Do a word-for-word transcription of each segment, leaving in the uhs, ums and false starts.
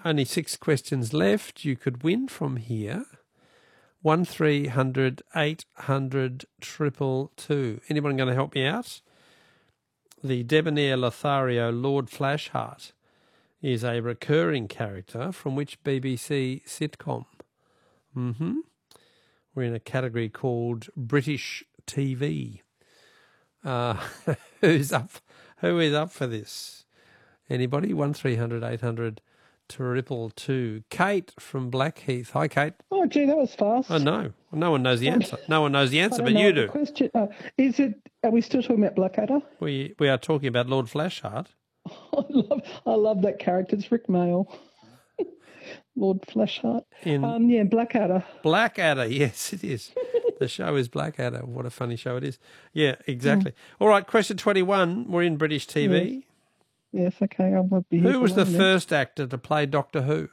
only six questions left. You could win from here. One three hundred eight hundred triple two. Anyone going to help me out? The debonair Lothario Lord Flashheart is a recurring character from which B B C sitcom? Mm-hmm. We're in a category called British T V. Uh, who's up? Who is up for this? Anybody? One three hundred eight hundred triple two. Kate from Blackheath. Hi, Kate. Oh, gee, that was fast. Oh no, no one knows the answer. No one knows the answer, but know you the do. Question uh, is it? Are we still talking about Blackadder? We we are talking about Lord Flashheart. I love I love that character. It's Rick Mail. Lord Flashheart. In um, yeah, Blackadder. Blackadder, yes, it is. The show is Blackadder. What a funny show it is. Yeah, exactly. Mm. All right, question twenty-one. We're in British T V. Yes, yes okay. I won't be here. Who was the then. first actor to play Doctor Who?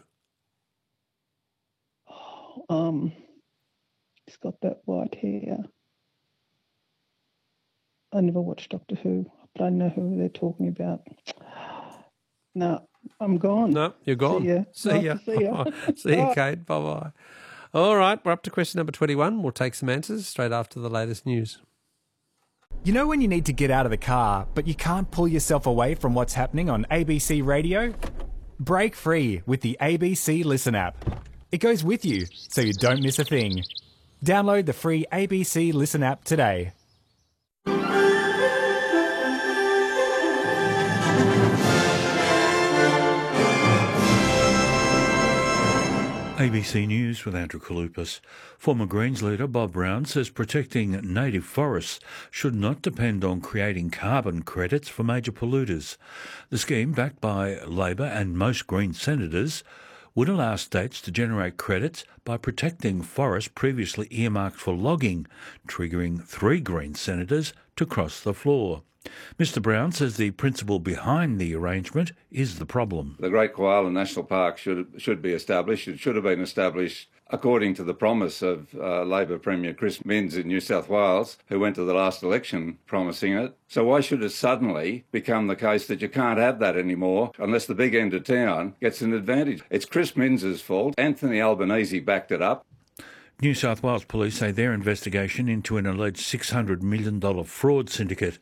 Oh, um, he's got that white hair. I never watched Doctor Who. I don't know who they're talking about. No, I'm gone. No, you're gone. See ya. See nice ya. See ya, see ya Kate. Bye-bye. All right, we're up to question number twenty-one. We'll take some answers straight after the latest news. You know when you need to get out of the car, but you can't pull yourself away from what's happening on A B C Radio? Break free with the A B C Listen app. It goes with you, so you don't miss a thing. Download the free A B C Listen app today. A B C News with Andrew Kalupas. Former Greens leader Bob Brown says protecting native forests should not depend on creating carbon credits for major polluters. The scheme, backed by Labor and most Green senators, would allow states to generate credits by protecting forests previously earmarked for logging, triggering three Green senators to cross the floor. Mister Brown says the principle behind the arrangement is the problem. The Great Koala National Park should should be established. It should have been established according to the promise of uh, Labor Premier Chris Minns in New South Wales, who went to the last election promising it. So why should it suddenly become the case that you can't have that anymore unless the big end of town gets an advantage? It's Chris Minns' fault. Anthony Albanese backed it up. New South Wales police say their investigation into an alleged six hundred million dollars fraud syndicate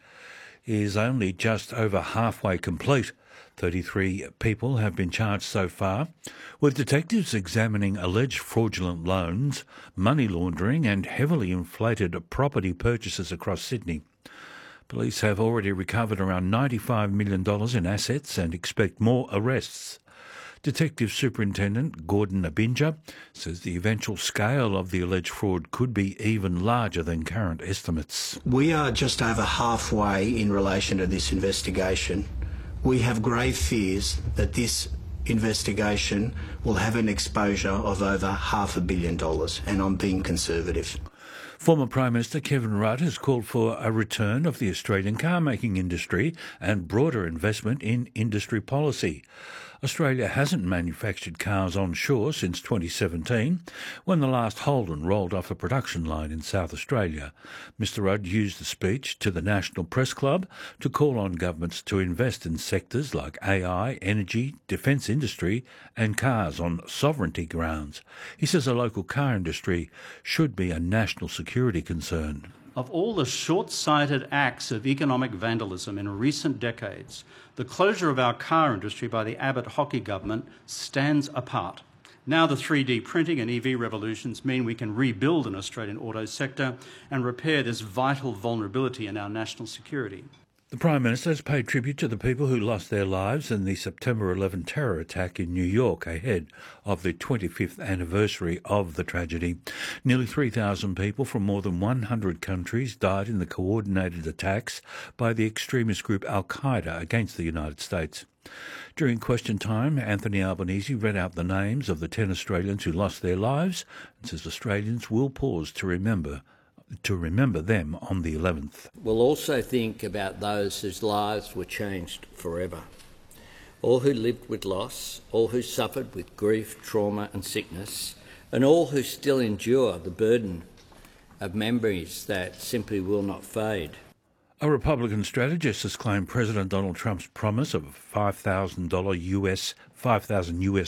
is only just over halfway complete. thirty-three people have been charged so far, with detectives examining alleged fraudulent loans, money laundering and heavily inflated property purchases across Sydney. Police have already recovered around ninety-five million dollars in assets and expect more arrests. Detective Superintendent Gordon Abinja says the eventual scale of the alleged fraud could be even larger than current estimates. We are just over halfway in relation to this investigation. We have grave fears that this investigation will have an exposure of over half a billion dollars, and I'm being conservative. Former Prime Minister Kevin Rudd has called for a return of the Australian car-making industry and broader investment in industry policy. Australia hasn't manufactured cars onshore since twenty seventeen, when the last Holden rolled off a production line in South Australia. Mister Rudd used the speech to the National Press Club to call on governments to invest in sectors like A I, energy, defence industry and cars on sovereignty grounds. He says a local car industry should be a national security concern. Of all the short-sighted acts of economic vandalism in recent decades, the closure of our car industry by the Abbott Hockey government stands apart. Now the three D printing and E V revolutions mean we can rebuild an Australian auto sector and repair this vital vulnerability in our national security. The Prime Minister has paid tribute to the people who lost their lives in the September eleventh terror attack in New York ahead of the twenty-fifth anniversary of the tragedy. Nearly three thousand people from more than one hundred countries died in the coordinated attacks by the extremist group Al-Qaeda against the United States. During question time, Anthony Albanese read out the names of the ten Australians who lost their lives and says Australians will pause to remember to remember them on the eleventh. We'll also think about those whose lives were changed forever. All who lived with loss, all who suffered with grief, trauma and sickness, and all who still endure the burden of memories that simply will not fade. A Republican strategist has claimed President Donald Trump's promise of five thousand dollars U S, five thousand U S